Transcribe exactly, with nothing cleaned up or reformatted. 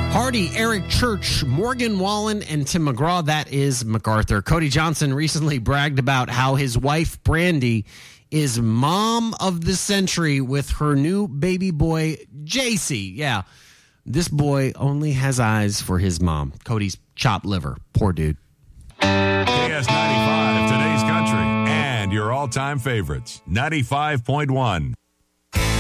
Hardy, Eric Church, Morgan Wallen, and Tim McGraw. That is MacArthur. Cody Johnson recently bragged about how his wife, Brandy, is mom of the century with her new baby boy, J C. Yeah, this boy only has eyes for his mom. Cody's chopped liver. Poor dude. K S ninety-five, today's country, and your all-time favorites. ninety-five point one.